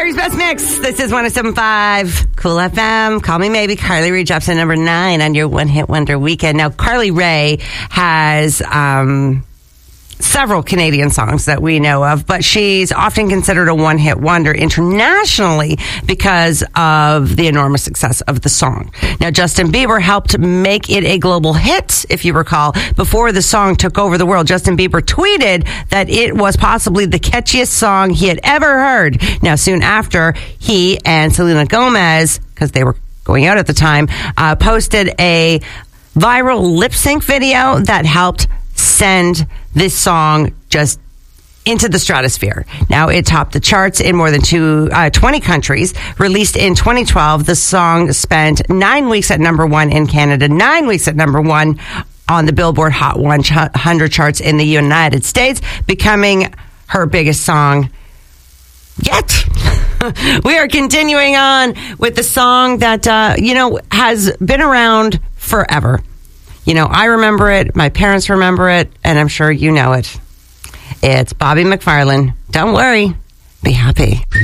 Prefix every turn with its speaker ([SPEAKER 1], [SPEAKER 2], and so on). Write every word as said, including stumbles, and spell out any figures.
[SPEAKER 1] Carly's Best Mix. This is one oh seven point five Cool F M. Call me maybe. Carly Rae Jepsen, number nine on your One Hit Wonder weekend. Now, Carly Rae has um, several Canadian songs that we know of, but she's often considered a one-hit wonder internationally because of the enormous success of the song. Now, Justin Bieber helped make it a global hit, if you recall. Before the song took over the world, Justin Bieber tweeted that it was possibly the catchiest song he had ever heard. Now, soon after, he and Selena Gomez, because they were going out at the time, uh, posted a viral lip sync video that helped send this song just into the stratosphere. Now, it topped the charts in more than two, uh, twenty countries. Released in twenty twelve, the song spent nine weeks at number one in Canada, nine weeks at number one on the Billboard Hot one hundred charts in the United States, becoming her biggest song yet. We are continuing on with the song that, uh, you know, has been around forever. You know, I remember it, my parents remember it, and I'm sure you know it. It's Bobby McFerrin. Don't worry, be happy.